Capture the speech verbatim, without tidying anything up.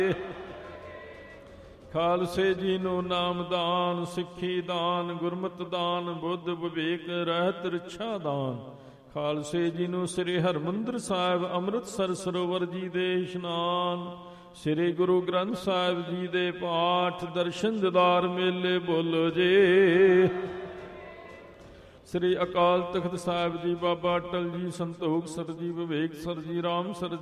ਖਾਲਸੇ ਜੀ ਨੂੰ ਨਾਮਦਾਨ, ਸਿੱਖੀ ਦਾਨ, ਗੁਰਮਤਿ ਦਾਨ, ਬੁੱਧ ਵਿਵੇਕ ਰਹਿਤ ਰਿਛਾ ਦਾਨ। ਖਾਲਸੇ ਜੀ ਨੂੰ ਸ੍ਰੀ ਹਰਿਮੰਦਰ ਸਾਹਿਬ ਅੰਮ੍ਰਿਤਸਰ ਸਰੋਵਰ ਜੀ ਦੇ ਇਸ਼ਨਾਨ, ਸ੍ਰੀ ਗੁਰੂ ਗ੍ਰੰਥ ਸਾਹਿਬ ਜੀ ਦੇ ਪਾਠ, ਦਰਸ਼ਨ ਦੀਦਾਰ ਮੇਲੇ ਬੋਲੋ ਜੀ। ਸ੍ਰੀ ਅਕਾਲ ਤਖਤ ਸਾਹਿਬ ਜੀ, ਬਾਬਾ ਅਟਲ ਜੀ, ਸੰਤੋਖ ਸਰ ਜੀ, ਵਿਵੇਕ ਸਰ ਜੀ, ਰਾਮ ਸਰ